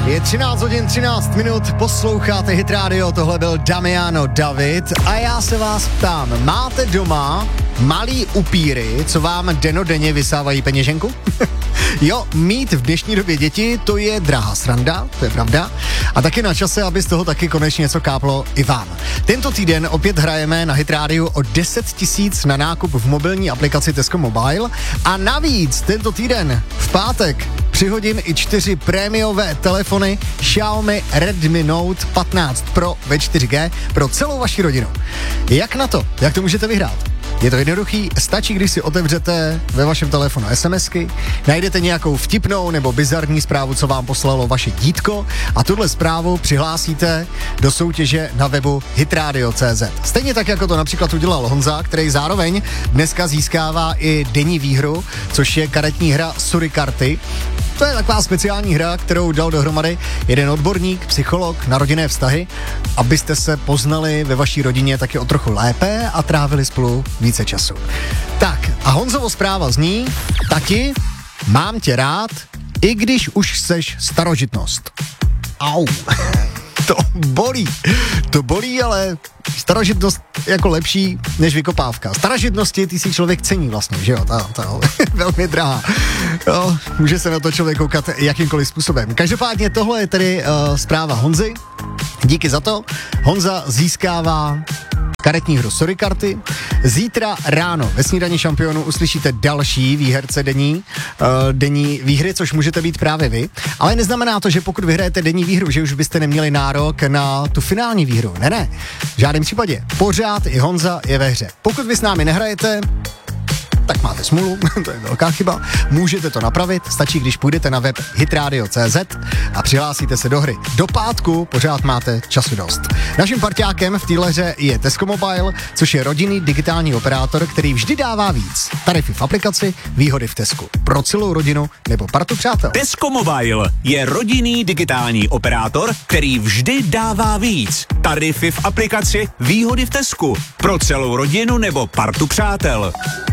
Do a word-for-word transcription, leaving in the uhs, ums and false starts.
Je třináct hodin třináct minut, posloucháte Hit Radio, tohle byl Damiano David a já se vás ptám, máte doma malý upíry, co vám denodenně vysávají peněženku? Jo, mít v dnešní době děti, to je drahá sranda, to je pravda. A taky na čase, aby z toho taky konečně něco káplo i vám. Tento týden opět hrajeme na Hit Radio o deset tisíc na nákup v mobilní aplikaci Tesco Mobile a navíc tento týden v pátek přihodím i čtyři prémiové telefony Xiaomi Redmi Note patnáct Pro ve čtyři G pro celou vaši rodinu. Jak na to? Jak to můžete vyhrát? Je to jednoduchý, stačí, když si otevřete ve vašem telefonu SMSky, najdete nějakou vtipnou nebo bizarní zprávu, co vám poslalo vaše dítko a tuhle zprávu přihlásíte do soutěže na webu hitradio tečka cé zet. Stejně tak, jako to například udělal Honza, který zároveň dneska získává i denní výhru, což je karetní hra Surikarty. To je taková speciální hra, kterou dal dohromady jeden odborník, psycholog na rodinné vztahy, abyste se poznali ve vaší rodině taky o trochu lépe a trávili spolu více času. Tak a Honzovo zpráva zní, tati, mám tě rád, i když už seš starožitnost. Au. To bolí, to bolí, ale starožitnost jako lepší než vykopávka. Starožitnosti ty si člověk cení vlastně, že jo, ta, ta je velmi drahá. Jo, může se na to člověk koukat jakýmkoliv způsobem. Každopádně tohle je tedy uh, zpráva Honzy. Díky za to. Honza získává karetní hru Surikarty. Zítra ráno ve Snídani šampionů uslyšíte další výherce denní, uh, denní výhry, což můžete být právě vy. Ale neznamená to, že pokud vyhrajete denní výhru, že už byste neměli nárok na tu finální výhru. Ne, ne. V žádném případě. Pořád i Honza je ve hře. Pokud vy s námi nehrajete, tak máte smůlu, to je velká chyba. Můžete to napravit, stačí, když půjdete na web hitradio tečka cé zet a přihlásíte se do hry. Do pátku pořád máte času dost. Naším parťákem v téhle hře je Tesco Mobile, což je rodinný digitální operátor, který vždy dává víc. Tarify v aplikaci, výhody v Tesku. Pro celou rodinu nebo partu přátel. Tesco Mobile je rodinný digitální operátor, který vždy dává víc. Tarify v aplikaci, výhody v Tesku. Pro celou rodinu nebo partu přátel.